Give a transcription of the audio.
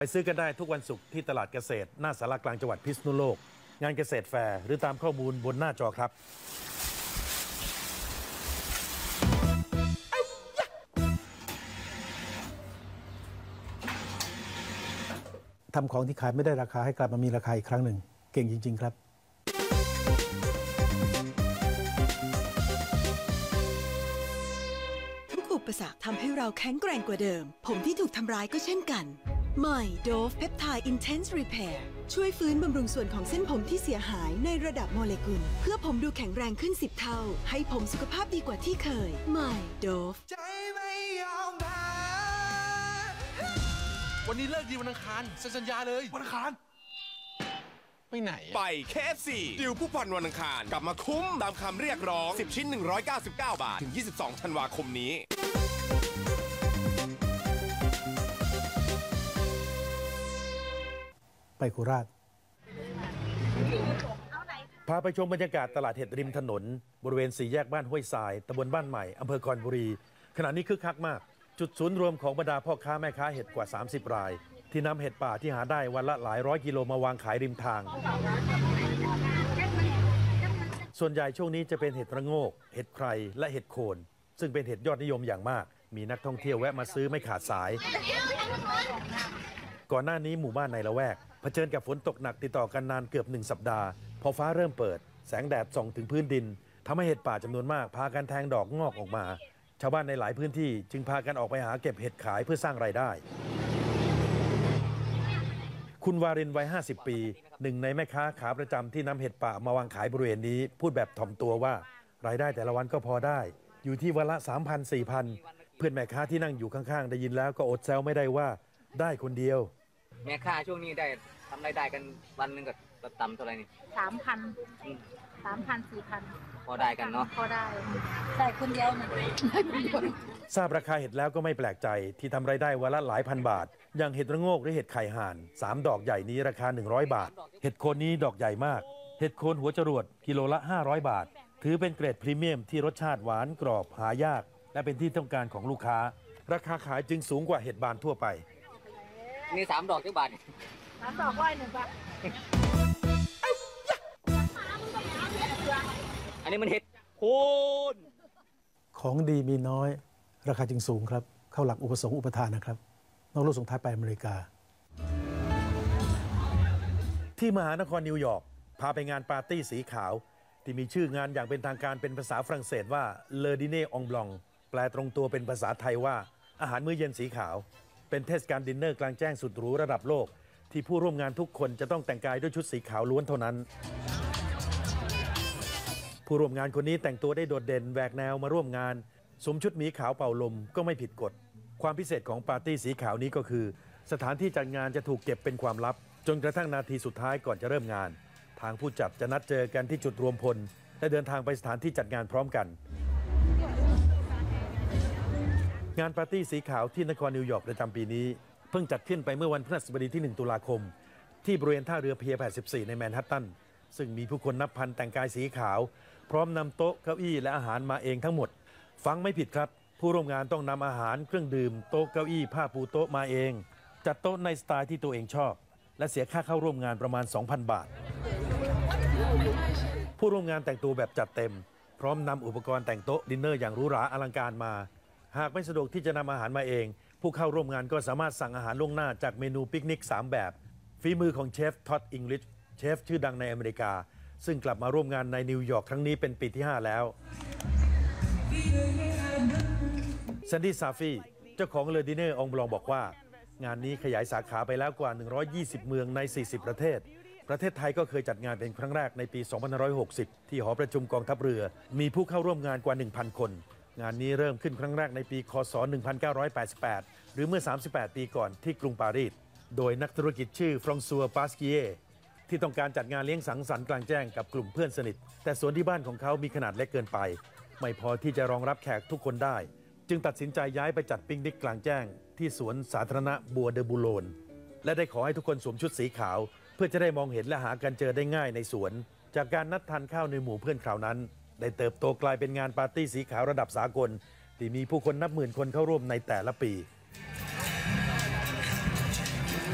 ไปซื้อกันได้ทุกวันศุกร์ที่ตลาดเกษตรหน้าสารกลางจังหวัดพิษณุโลกงานเกษตรแฟร์หรือตามข้อมูลบนหน้าจอครับทำของที่ขายไม่ได้ราคาให้กลับมามีราคาอีกครั้งหนึ่งเก่งจริงๆครับทุกอุปสรรคทำให้เราแข็งแกร่งกว่าเดิมผมที่ถูกทำร้ายก็เช่นกันใหม่ Dove Peptide Intense Repair ช่วยฟื้นบำรุงส่วนของเส้นผมที่เสียหายในระดับโมเลกุลเพื่อผมดูแข็งแรงขึ้น10 เท่าให้ผมสุขภาพดีกว่าที่เคยใหม่ Dove ใจไม่ยอมแพ้วันนี้เลิกดีวันอังคารสัญญาเลยวันอังคารไปไหนไป KFC ดิวผู้ผ่อนวันอังคารกลับมาคุ้มตามคำเรียกร้อง10ชิ้น199 บาทถึง22ธันวาคมนี้ไปโคราชพาไปชมบรรยากาศตลาดเห็ดริมถนนบริเวณสี่แยกบ้านห้วยทรายตำบลบ้านใหม่อำเภอคอนบุรีขณะนี้คึกคักมากจุดศูนย์รวมของบรรดาพ่อค้าแม่ค้าเห็ดกว่า30รายที่นำเห็ดป่าที่หาได้วันละหลายร้อยกิโลมาวางขายริมทางส่วนใหญ่ช่วงนี้จะเป็นเห็ดระโงกเห็ดไครและเห็ดโคนซึ่งเป็นเห็ดยอดนิยมอย่างมากมีนักท่องเที่ยวแวะมาซื้อไม่ขาดสายก่อนหน้านี้หมู่บ้านในละแวกเผชิญกับฝนตกหนักติดต่อกันนานเกือบ1 สัปดาห์พอฟ้าเริ่มเปิดแสงแดดส่องถึงพื้นดินทำให้เห็ดป่าจำนวนมากพากันแทงดอกงอกออกมาชาวบ้านในหลายพื้นที่จึงพากันออกไปหาเก็บเห็ดขายเพื่อสร้างรายได้คุณวารินวัย50 ปีหนึ่งในแม่ค้าขาประจำที่นำเห็ดป่ามาวางขายบริเวณนี้พูดแบบถ่อมตัวว่ารายได้แต่ละวันก็พอได้อยู่ที่วันละ 3,000 4,000 เพื่อนแม่ค้าที่นั่งอยู่ข้างๆได้ยินแล้วก็อดแซวไม่ได้ว่าได้คนเดียวแม่ค้าช่วงนี้ได้ทำรายได้กันวันหนึ่งก็ต่ำเท่าไหร่นี่ 3,000 4,000 พอได้กันเนาะพอได้คนเดียวนะทราบราคาเห็ดแล้วก็ไม่แปลกใจที่ทำรายได้วันละหลายพันบาทอย่างเห็ดระโงกหรือเห็ดไข่ห่าน3 ดอกใหญ่นี้ราคา100 บาทเห็ดโคนนี้ดอกใหญ่มากเห็ดโคนหัวจรวดกิโลละ500 บาทถือเป็นเกรดพรีเมียมที่รสชาติหวานกรอบหายากและเป็นที่ต้องการของลูกค้าราคาขายจึงสูงกว่าเห็ดบานทั่วไปนี่3 ดอกกี่บาท 3 ดอก1 บาทอันนี้มันเห็ดโคนของดีมีน้อยราคาจึงสูงครับเข้าหลักอุปสงค์อุปทานนะครับนอกโลกส่งท้ายไปอเมริกาที่มหานครนิวยอร์กพาไปงานปาร์ตี้สีขาวที่มีชื่องานอย่างเป็นทางการเป็นภาษาฝรั่งเศสว่าเลอดิเน่องบลองแปลตรงตัวเป็นภาษาไทยว่าอาหารมื้อเย็นสีขาวเป็นเทศกาลดินเนอร์กลางแจ้งสุดหรูระดับโลกที่ผู้ร่วมงานทุกคนจะต้องแต่งกายด้วยชุดสีขาวล้วนเท่านั้นผู้ร่วมงานคนนี้แต่งตัวได้โดดเด่นแหวกแนวมาร่วมงานสวมชุดหมีขาวเป่าลมก็ไม่ผิดกฎความพิเศษของปาร์ตี้สีขาวนี้ก็คือสถานที่จัดงานจะถูกเก็บเป็นความลับจนกระทั่งนาทีสุดท้ายก่อนจะเริ่มงานทางผู้จัดจะนัดเจอกันที่จุดรวมพลและเดินทางไปสถานที่จัดงานพร้อมกันงานปาร์ตี้สีขาวที่นครนิวยอร์กประจำปีนี้เพิ่งจัดขึ้นไปเมื่อวันพฤหัสบดีที่1 ตุลาคมที่บริเวณท่าเรือเพียร์84ในแมนฮัตตันซึ่งมีผู้คนนับพันแต่งกายสีขาวพร้อมนำโต๊ะเก้าอี้และอาหารมาเองทั้งหมดฟังไม่ผิดครับผู้ร่วมงานต้องนำอาหารเครื่องดื่มโต๊ะเก้าอี้ผ้าปูโต๊ะมาเองจัดโต๊ะในสไตล์ที่ตัวเองชอบและเสียค่าเข้าร่วมงานประมาณ 2,000 บาทผู้ร่วมงานแต่งตัวแบบจัดเต็มพร้อมนำอุปกรณ์แต่งโต๊ะดินเนอร์อย่างหรูหราอลังการมาหากไม่สะดวกที่จะนำอาหารมาเองผู้เข้าร่วมงานก็สามารถสั่งอาหารล่วงหน้าจากเมนูปิกนิก3 แบบฝีมือของเชฟท็อดอิงลิชเชฟชื่อดังในอเมริกาซึ่งกลับมาร่วมงานในนิวยอร์กครั้งนี้เป็นปีที่ 5 แล้วแซนดี้ซาฟีเจ้าของเลอดิเน่องบลองบอกว่างานนี้ขยายสาขาไปแล้วกว่า120เมืองใน40ประเทศประเทศไทยก็เคยจัดงานเป็นครั้งแรกในปี2560ที่หอประชุมกองทัพเรือมีผู้เข้าร่วมงานกว่า 1,000 คนงานนี้เริ่มขึ้นครั้งแรกในปีคศ1988หรือเมื่อ38 ปีก่อนที่กรุงปารีสโดยนักธุรกิจชื่อฟรองซัวปาสกีเยที่ต้องการจัดงานเลี้ยงสังสรรค์กลางแจ้งกับกลุ่มเพื่อนสนิทแต่สวนที่บ้านของเขามีขนาดเล็กเกินไปไม่พอที่จะรองรับแขกทุกคนได้จึงตัดสินใจย้ายไปจัดปิกนิกกลางแจ้งที่สวนสาธารณะบัวเดบูโลนและได้ขอให้ทุกคนสวมชุดสีขาวเพื่อจะได้มองเห็นและหากันเจอได้ง่ายในสวนจากการนัดทานข้าวในหมู่เพื่อนคราวนั้นได้เติบโตกลายเป็นงานปาร์ตี้สีขาวระดับสากลที่มีผู้คนนับหมื่นคนเข้าร่วมในแต่ละปี